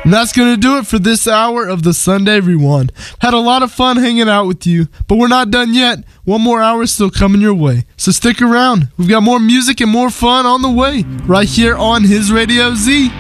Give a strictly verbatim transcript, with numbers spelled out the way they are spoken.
And that's going to do it for this hour of the Sunday Rewind. Had a lot of fun hanging out with you, but we're not done yet. One more hour is still coming your way. So stick around. We've got more music and more fun on the way right here on His Radio Z.